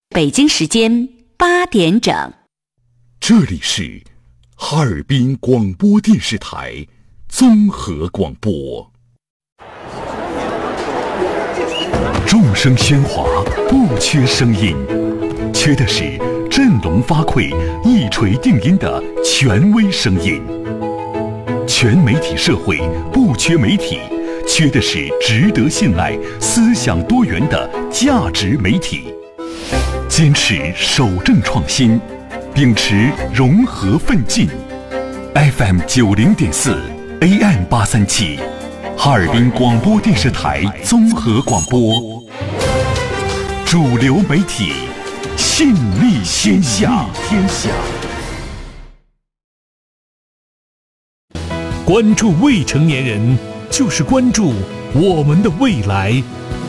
北京时间8点整。 这里是哈尔滨广播电视台综合广播。众声喧哗，不缺声音，缺的是振聋发聩、一锤定音的权威声音。全媒体社会不缺媒体，缺的是值得信赖、思想多元的价值媒体。坚持守正创新，秉持融合奋进。FM 90.4 AM 837，哈尔滨广播电视台综合广播，主流媒体，信力天下。 关注未成年人，就是关注我们的未来。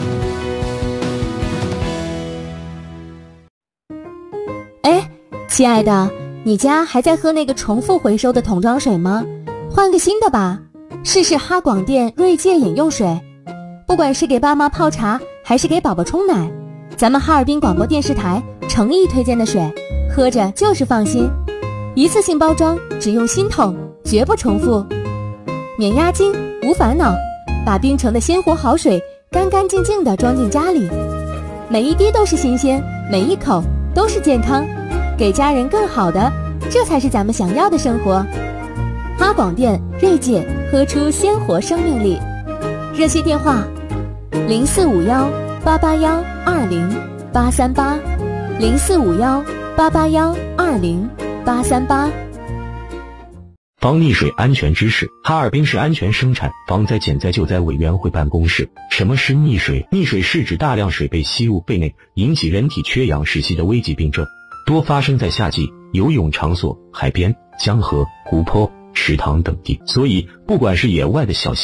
亲爱的，你家还在喝那个重复回收的桶装水吗？换个新的吧，试试哈广电锐界饮用水。不管是给爸妈泡茶，还是给宝宝冲奶，咱们哈尔滨广播电视台诚意推荐的水，喝着就是放心。一次性包装，只用新桶，绝不重复，免押金，无烦恼，把冰城的鲜活好水干干净净地装进家里，每一滴都是新鲜，每一口都是健康。给家人更好的，这才是咱们想要的生活。哈广电锐界，喝出鲜活生命力。热线电话：0451-881-208380，0451-881-208380。 防溺水安全知识。哈尔滨市安全生产防灾减灾救灾委员会办公室。什么是溺水？溺水是指大量水被吸入肺内，引起人体缺氧窒息的危急病症，多发生在夏季游泳场所、海边、江河、湖泊、池塘等地。所以不管是野外的小溪